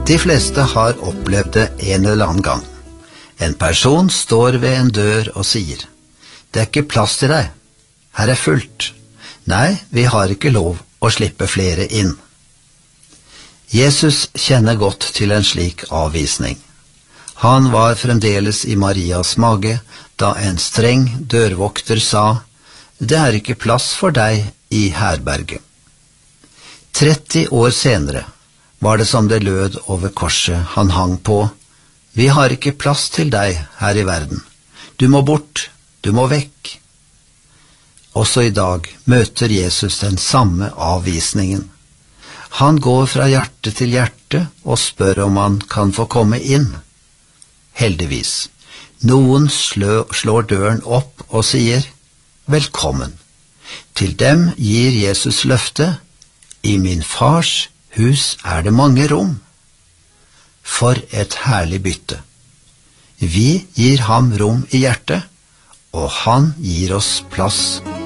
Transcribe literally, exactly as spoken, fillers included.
De fleste har opplevd det en eller annen gang. En person står ved en dør og sier, «Det er ikke plass til deg. Her er fullt. Nei, vi har ikke lov å slippe flere inn.» Jesus kjenner godt til en slik avvisning. Han var fremdeles i Marias mage da en streng dørvokter sa, «Det er ikke plass for deg i herberget.» tretti år senere var det som det lød over korset han hang på, «Vi har ikke plass til deg her i verden. Du må bort, du må vekk.» Også i dag møter Jesus den samme avvisningen. Han går fra hjerte til hjerte og spør om han kan få komme inn. Heldigvis, noen slå, slår døren opp og sier, «Velkommen.» Til dem gir Jesus løfte, «I min fars hus er det mange rom.» For et herlig bytte. Vi gir ham rom i hjertet, og han gir oss plass